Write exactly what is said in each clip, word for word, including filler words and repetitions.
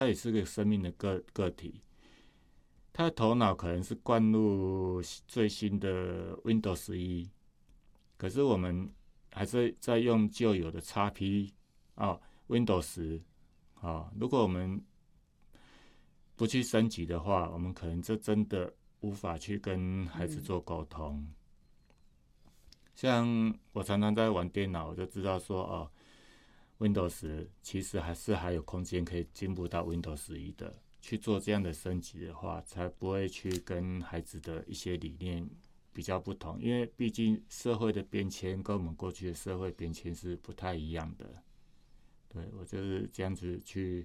他也是个生命的 个, 个体，他的头脑可能是灌入最新的 Windows 十一，可是我们还是在用旧有的 X P、哦、Windows 十、哦、如果我们不去升级的话，我们可能就真的无法去跟孩子做沟通。嗯、像我常常在玩电脑，我就知道说哦 ，Windows 十其实还是还有空间可以进步到 Windows 十一的。去做这样的升级的话，才不会去跟孩子的一些理念比较不同，因为毕竟社会的变迁跟我们过去的社会变迁是不太一样的。对，我就是这样子去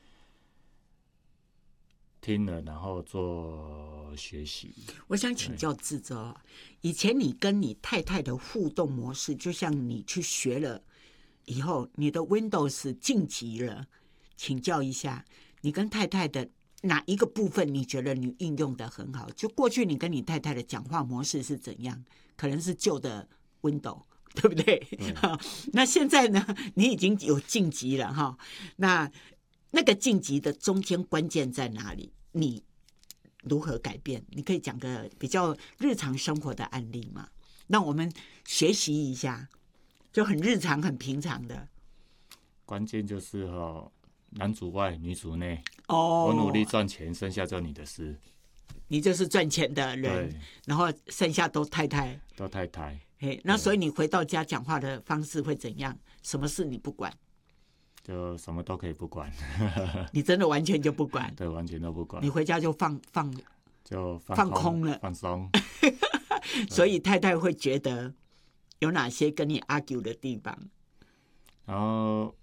听了，然后做学习。 我想请教志哲，以前你跟你太太的互动模式，就像你去学了以后，你的 Windows 晋级了，请教一下，你跟太太的哪一个部分你觉得你运用的很好？就过去你跟你太太的讲话模式是怎样？可能是旧的 Windows， 对不对？对那现在呢，你已经有晋级了哈。那那个晋级的中间关键在哪里？你如何改变？你可以讲个比较日常生活的案例吗？让我们学习一下，就很日常、很平常的。 关键就是哦，男主外，女主内。 哦， 我努力赚钱，剩下就你的事。 你就是赚钱的人，然后剩下都太太， 都太太。 嘿，那所以你回到家讲话的方式会怎样？什么事你不管？ 就什么都可以不管。 你真的完全就不管？ 对，完全都不管。 你回家就放放就 放, 放空了， 放松。 所以太太会觉得有哪些跟你 argue 的地方？ 然后，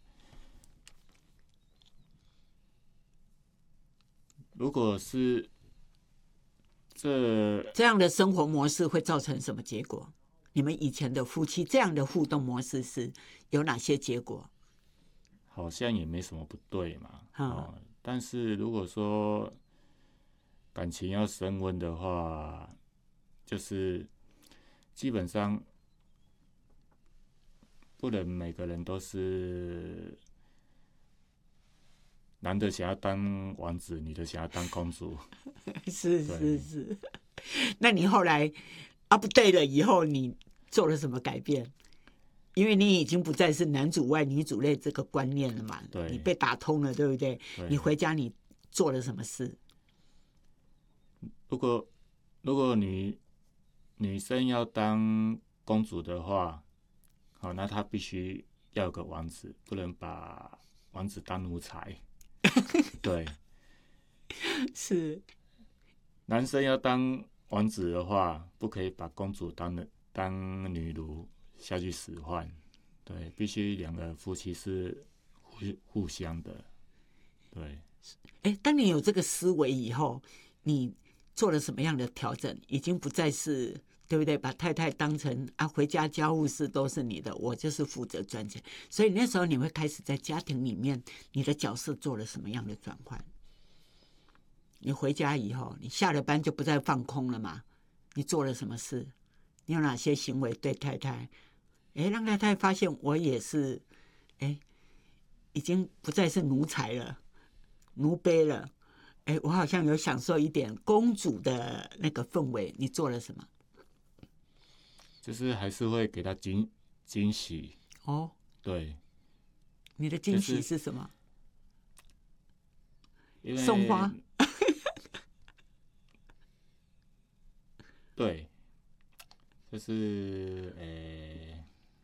如果是这这样的生活模式会造成什么结果？你们以前的夫妻这样的互动模式是有哪些结果？ 好像也没什么不对嘛。嗯哦、但是如果说感情要升温的话，就是基本上不能每个人都是男的想要当王子，女的想要当公主。 是是是。那你后来 update 了以后，你做了什么改变？因为你已经不再是男主外女主内这个观念了嘛，你被打通了，对不 对, 对？你回家你做了什么事？ 如果如果女女生要当公主的话，好，那她必须要有个王子，不能把王子当奴才。对， 是。 男生要当王子的话，不可以把公主当当女奴下去使唤。对，必须两个夫妻是 互, 互相的。对。 哎，当你有这个思维以后，你做了什么样的调整？已经不再是对不对？把太太当成啊，回家家务事都是你的，我就是负责赚钱。所以那时候你会开始在家庭里面，你的角色做了什么样的转换？你回家以后，你下了班就不再放空了嘛？你做了什么事？你有哪些行为对太太？哎，让太太发现我也是，哎，已经不再是奴才了，奴婢了。哎，我好像有享受一点公主的那个氛围。你做了什么？ 就是还是会给他惊惊喜。 哦， 对。 你的惊喜是什么？ 因为送花。 对，就是呃、欸，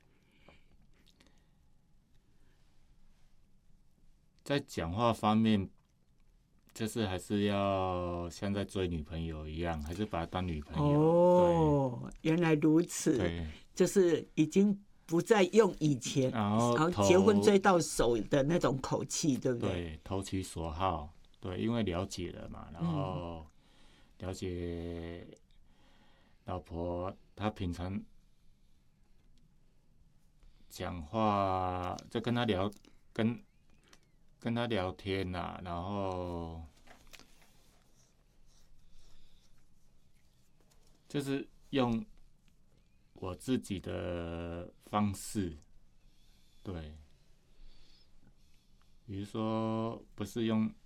在讲话方面，就是还是要像在追女朋友一样，还是把她当女朋友。 哦，原来如此。 对， 就是已经不再用以前然后然后结婚追到手的那种口气，对不对？ 对，投其所好。对，因为了解了嘛，然后了解老婆她平常讲话，就跟她聊，跟跟她聊天啊，然后就是用我自己的方式，对，比如说不是用